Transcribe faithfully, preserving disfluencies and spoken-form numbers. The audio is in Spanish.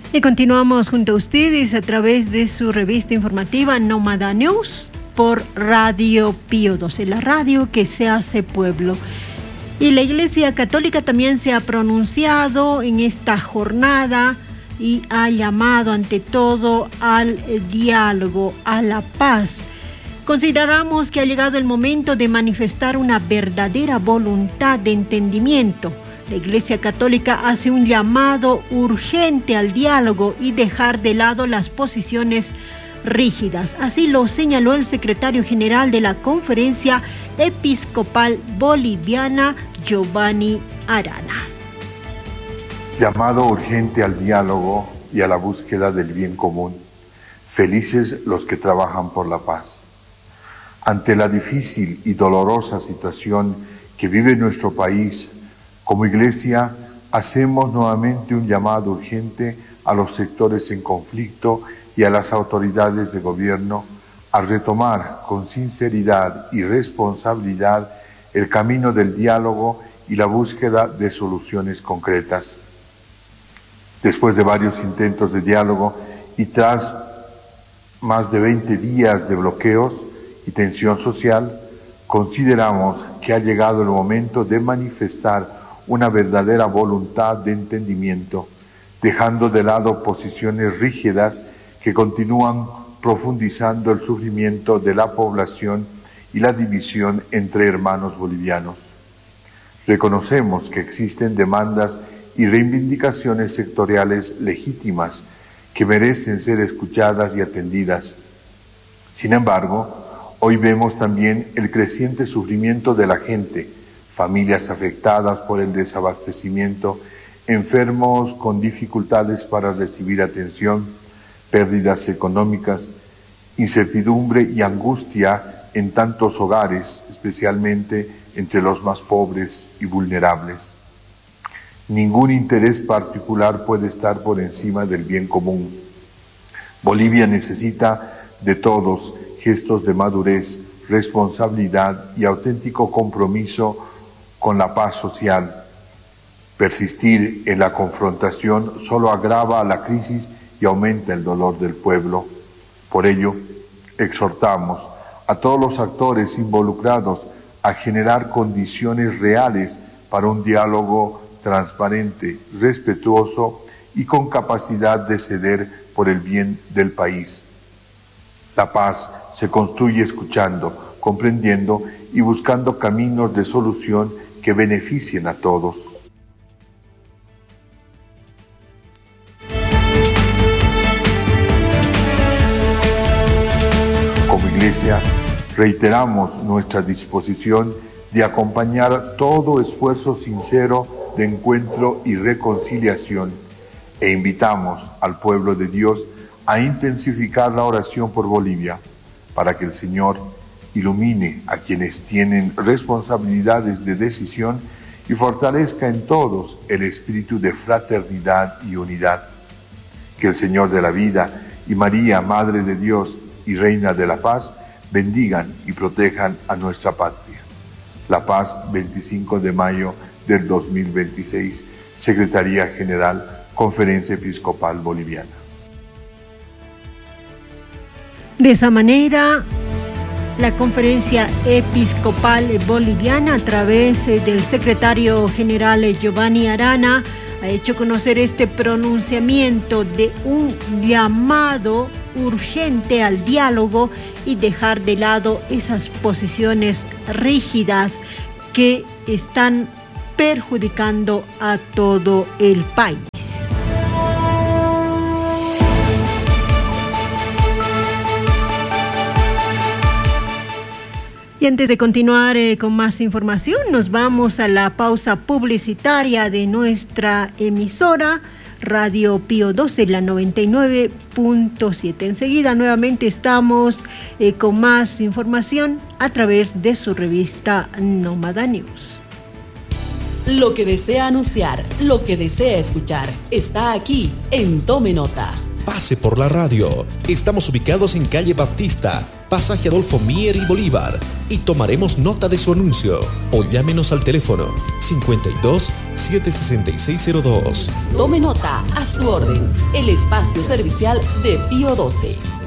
Y continuamos junto a ustedes a través de su revista informativa Nómada News por Radio Pío doce, la radio que se hace pueblo. Y la Iglesia Católica también se ha pronunciado en esta jornada y ha llamado ante todo al diálogo, a la paz. Consideramos que ha llegado el momento de manifestar una verdadera voluntad de entendimiento. La Iglesia Católica hace un llamado urgente al diálogo y dejar de lado las posiciones rígidas. Así lo señaló el secretario general de la Conferencia Episcopal Boliviana, Giovanni Arana. Llamado urgente al diálogo y a la búsqueda del bien común. Felices los que trabajan por la paz. Ante la difícil y dolorosa situación que vive nuestro país, como Iglesia, hacemos nuevamente un llamado urgente a los sectores en conflicto y a las autoridades de gobierno a retomar con sinceridad y responsabilidad el camino del diálogo y la búsqueda de soluciones concretas. Después de varios intentos de diálogo y tras más de veinte días de bloqueos y tensión social, consideramos que ha llegado el momento de manifestar una verdadera voluntad de entendimiento, dejando de lado posiciones rígidas que continúan profundizando el sufrimiento de la población y la división entre hermanos bolivianos. Reconocemos que existen demandas y reivindicaciones sectoriales legítimas que merecen ser escuchadas y atendidas. Sin embargo, hoy vemos también el creciente sufrimiento de la gente, familias afectadas por el desabastecimiento, enfermos con dificultades para recibir atención, pérdidas económicas, incertidumbre y angustia en tantos hogares, especialmente entre los más pobres y vulnerables. Ningún interés particular puede estar por encima del bien común. Bolivia necesita de todos gestos de madurez, responsabilidad y auténtico compromiso con la paz social. Persistir en la confrontación solo agrava la crisis y aumenta el dolor del pueblo. Por ello, exhortamos a todos los actores involucrados a generar condiciones reales para un diálogo transparente, respetuoso y con capacidad de ceder por el bien del país. La paz se construye escuchando, comprendiendo y buscando caminos de solución que beneficien a todos. Como Iglesia, reiteramos nuestra disposición de acompañar todo esfuerzo sincero de encuentro y reconciliación e invitamos al pueblo de Dios a intensificar la oración por Bolivia para que el Señor ilumine a quienes tienen responsabilidades de decisión y fortalezca en todos el espíritu de fraternidad y unidad. Que el Señor de la vida y María, Madre de Dios y Reina de la Paz, bendigan y protejan a nuestra patria. La Paz, veinticinco de mayo del dos mil veintiséis, Secretaría General, Conferencia Episcopal Boliviana. De esa manera, la Conferencia Episcopal Boliviana, a través del secretario general Giovanni Arana, ha hecho conocer este pronunciamiento de un llamado urgente al diálogo y dejar de lado esas posiciones rígidas que están perjudicando a todo el país. Y antes de continuar eh, con más información, nos vamos a la pausa publicitaria de nuestra emisora Radio Pío doce, la noventa y nueve punto siete. Enseguida nuevamente estamos eh, con más información a través de su revista Nómada News. Lo que desea anunciar, lo que desea escuchar, está aquí en Tome Nota. Pase por la radio. Estamos ubicados en calle Baptista, Pasaje Adolfo Mier y Bolívar, y tomaremos nota de su anuncio. O llámenos al teléfono cincuenta y dos, setecientos sesenta y seis cero dos. Tome nota, a su orden, el espacio servicial de Pío doce.